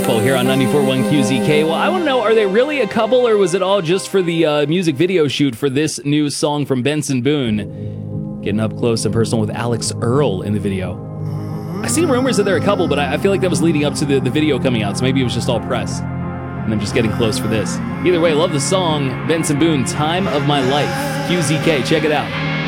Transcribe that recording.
info here on 94.1 QZK. Well, I want to know, are they really a couple, or was it all just for the music video shoot for this new song from Benson Boone? Getting up close and personal with Alex Earl in the video. I see rumors that they're a couple, but I feel like that was leading up to the video coming out, so maybe it was just all press. And I'm just getting close for this. Either way, love the song. Benson Boone, Time of My Life. QZK, check it out.